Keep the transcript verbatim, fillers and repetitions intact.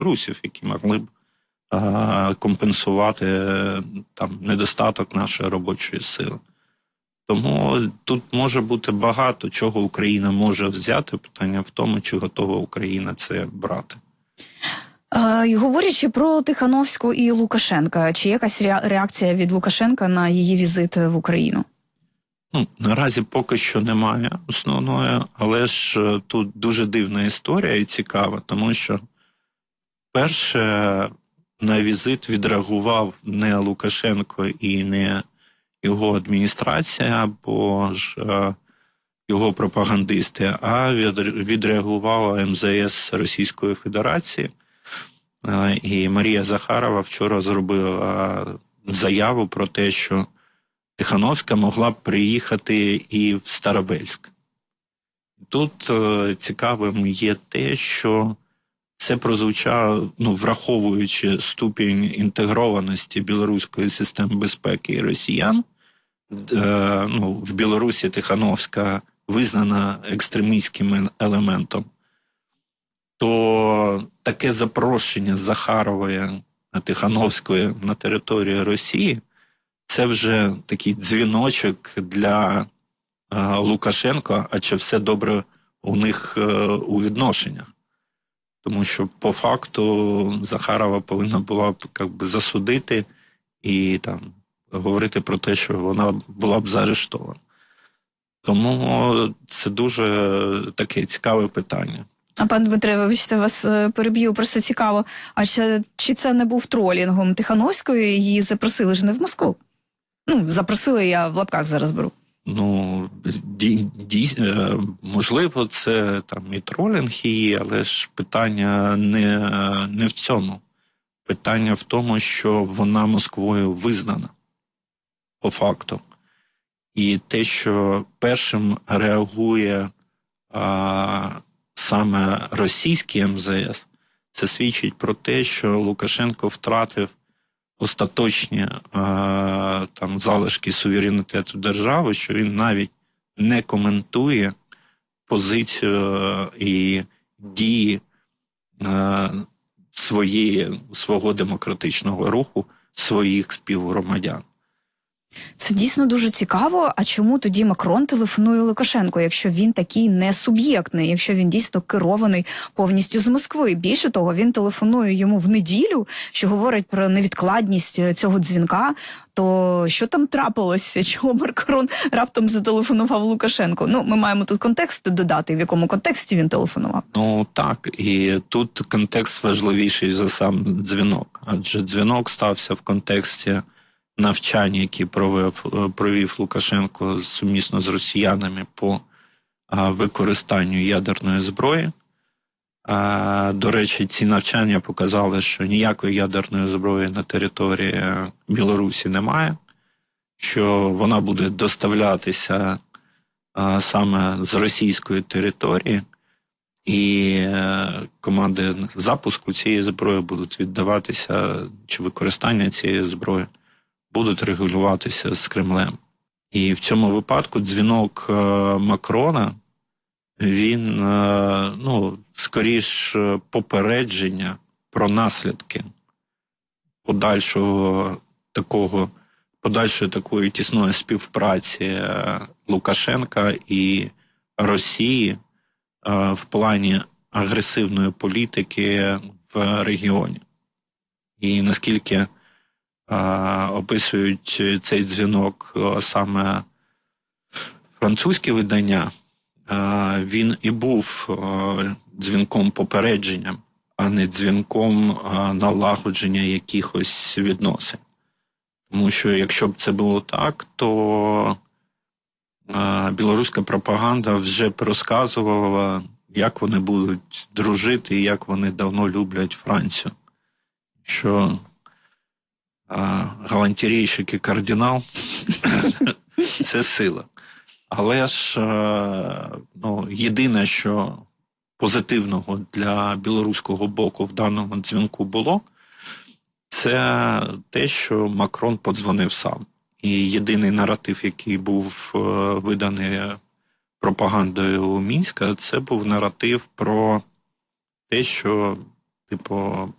русів, які могли б а, компенсувати там недостаток нашої робочої сили. Тому тут може бути багато чого Україна може взяти. Питання в тому, чи готова Україна це брати. Е, говорячи про Тихановську і Лукашенка, чи якась реакція від Лукашенка на її візит в Україну? Ну, наразі поки що немає основної, але ж тут дуже дивна історія і цікава, тому що перше на візит відреагував не Лукашенко і не його адміністрація або ж е, його пропагандисти, а відреагувала ем зе ес Російської Федерації. Е, і Марія Захарова вчора зробила заяву про те, що Тихановська могла б приїхати і в Старобельськ. Тут е, цікавим є те, що це прозвучало, ну, враховуючи ступінь інтегрованості білоруської системи безпеки і росіян. Е, ну, в Білорусі Тихановська визнана екстремістським елементом, то таке запрошення Захарової Тихановської на територію Росії – це вже такий дзвіночок для е, Лукашенка, а чи все добре у них е, у відношеннях. Тому що по факту Захарова повинна була б як би засудити і там говорити про те, що вона була б заарештована. Тому це дуже таке цікаве питання. А пан Дмитре, вибачте, вас переб'ю, просто цікаво. А чи, чи це не був тролінгом Тихановської? Її запросили ж не в Москву? Ну, запросили, я в лапках зараз беру. Ну, ді, ді, можливо, це там і тролінг її, але ж питання не, не в цьому. Питання в тому, що вона Москвою визнана по факту. І те, що першим реагує а, саме російський ем зе ес, це свідчить про те, що Лукашенко втратив остаточні а, там залишки суверенітету держави, що він навіть не коментує позицію і дії а, своєї, свого демократичного руху, своїх співгромадян. Це дійсно дуже цікаво. А чому тоді Макрон телефонує Лукашенку, якщо він такий не суб'єктний, якщо він дійсно керований повністю з Москви? Більше того, він телефонує йому в неділю, що говорить про невідкладність цього дзвінка. То що там трапилося? Чого Макрон раптом зателефонував Лукашенку? Ну, ми маємо тут контекст додати, в якому контексті він телефонував. Ну, так. І тут контекст важливіший за сам дзвінок. Адже дзвінок стався в контексті навчання, які провів, провів Лукашенко сумісно з росіянами по а, використанню ядерної зброї. А, до речі, ці навчання показали, що ніякої ядерної зброї на території Білорусі немає, що вона буде доставлятися а, саме з російської території, і а, команди запуску цієї зброї будуть віддаватися, чи використання цієї зброї будуть регулюватися з Кремлем. І в цьому випадку дзвінок е, Макрона, він, е, ну, скоріш попередження про наслідки подальшого такого, подальшої такої тісної співпраці е, Лукашенка і Росії е, в плані агресивної політики в регіоні. І наскільки описують цей дзвінок саме французькі видання, він і був дзвінком попередженням, а не дзвінком налагодження якихось відносин. Тому що якщо б це було так, то білоруська пропаганда вже б розказувала, як вони будуть дружити і як вони давно люблять Францію. Що галантерейщик і кардинал – це сила. Але ж ну, єдине, що позитивного для білоруського боку в даному дзвінку було, це те, що Макрон подзвонив сам. І єдиний наратив, який був виданий пропагандою Мінська, це був наратив про те, що типу,